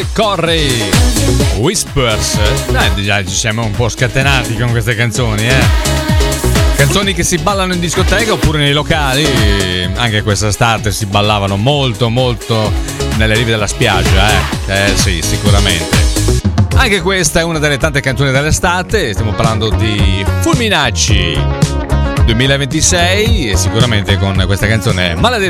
Corri Whispers. Già ci siamo un po' scatenati con queste canzoni, canzoni che si ballano in discoteca oppure nei locali. Anche quest'estate si ballavano molto nelle rive della spiaggia, sì, sicuramente. Anche questa è una delle tante canzoni dell'estate. Stiamo parlando di Fulminacci 2026 e sicuramente con questa canzone Maledetta